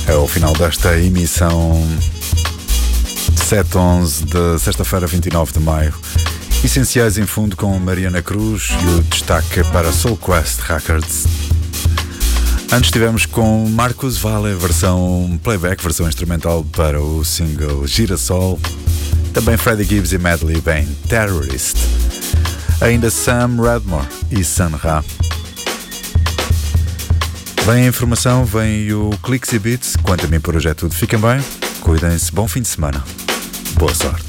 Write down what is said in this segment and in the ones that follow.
É o final desta emissão 7-11 de sexta-feira, 29 de maio. Essenciais em fundo com Mariana Cruz e o destaque para Soul Quest Records. Antes tivemos com Marcos Valle, versão playback, versão instrumental para o single Girassol. Também Freddie Gibbs e Medley Bem Terrorist. Ainda Sam Redmore e Sun Ra. Vem a informação, vem o Clicks e Beats. Quanto a mim por hoje é tudo. Fiquem bem, cuidem-se, bom fim de semana. Boa sorte.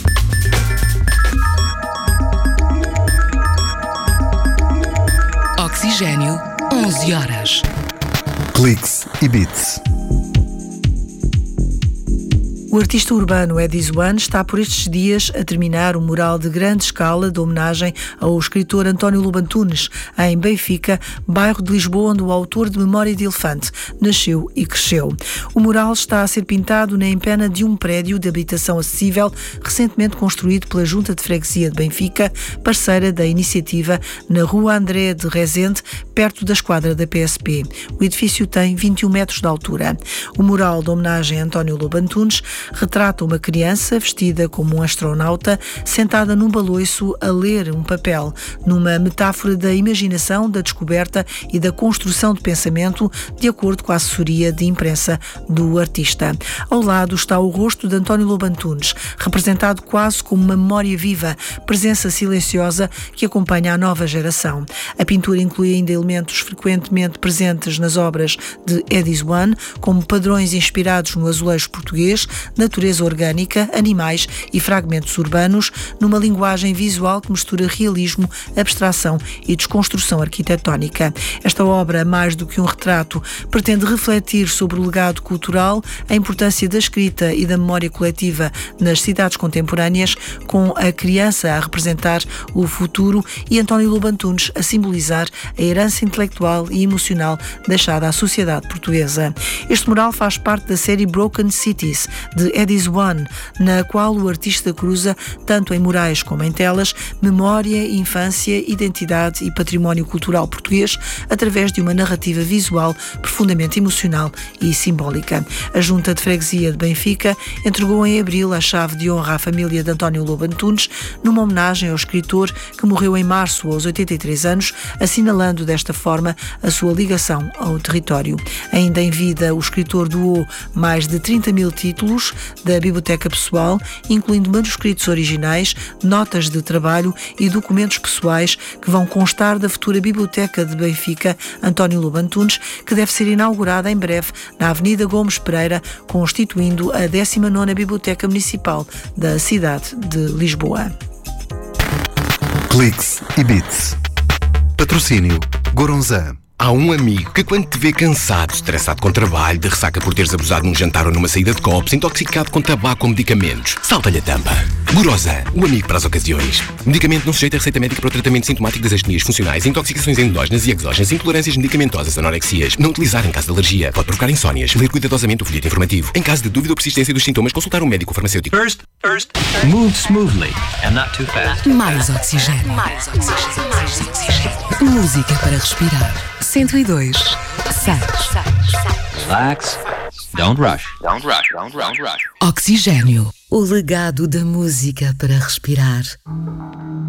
Oxigênio, 11 horas. Clicks e Beats. O artista urbano Eddie One está por estes dias a terminar um mural de grande escala de homenagem ao escritor António Lobo Antunes, em Benfica, bairro de Lisboa, onde o autor de Memória de Elefante nasceu e cresceu. O mural está a ser pintado na empena de um prédio de habitação acessível, recentemente construído pela Junta de Freguesia de Benfica, parceira da iniciativa, na Rua André de Rezende, perto da esquadra da PSP. O edifício tem 21 metros de altura. O mural de homenagem a António Lobo Antunes retrata uma criança vestida como um astronauta, sentada num baloiço a ler um papel, numa metáfora da imaginação, da descoberta e da construção de pensamento, de acordo com a assessoria de imprensa do artista. Ao lado está o rosto de António Lobo Antunes, representado quase como uma memória viva, presença silenciosa que acompanha a nova geração. A pintura inclui ainda elementos frequentemente presentes nas obras de Eddie One, como padrões inspirados no azulejo português, natureza orgânica, animais e fragmentos urbanos, numa linguagem visual que mistura realismo, abstração e desconstrução arquitetónica. Esta obra, mais do que um retrato, pretende refletir sobre o legado cultural, a importância da escrita e da memória coletiva nas cidades contemporâneas, com a criança a representar o futuro e António Lobo Antunes a simbolizar a herança intelectual e emocional deixada à sociedade portuguesa. Este mural faz parte da série Broken Cities, de Eddie One, na qual o artista cruza, tanto em murais como em telas, memória, infância, identidade e património cultural português, através de uma narrativa visual profundamente emocional e simbólica. A Junta de Freguesia de Benfica entregou em abril a chave de honra à família de António Lobo Antunes, numa homenagem ao escritor que morreu em março aos 83 anos, assinalando desta forma a sua ligação ao território. Ainda em vida, o escritor doou mais de 30 mil títulos da biblioteca pessoal, incluindo manuscritos originais, notas de trabalho e documentos pessoais que vão constar da futura Biblioteca de Benfica António Lobo Antunes, que deve ser inaugurada em breve na Avenida Gomes Pereira, constituindo a 19ª Biblioteca Municipal da cidade de Lisboa. Clicks e Beats. Patrocínio Goronzan. Há um amigo que quando te vê cansado, estressado com trabalho, de ressaca por teres abusado num jantar ou numa saída de copos, intoxicado com tabaco ou medicamentos, salta-lhe a tampa. Gorosan, o amigo para as ocasiões. Medicamento não sujeito a receita médica para o tratamento sintomático das astenias funcionais, intoxicações endógenas e exógenas, intolerâncias medicamentosas, anorexias. Não utilizar em caso de alergia. Pode provocar insónias. Ler cuidadosamente o folheto informativo. Em caso de dúvida ou persistência dos sintomas, consultar um médico ou farmacêutico. First. Move smoothly and not too fast. Mais oxigênio. Mais oxigênio. Mais oxigênio. Música para respirar. 102. 6. Relax. Don't rush. Oxigênio. O legado da música para respirar.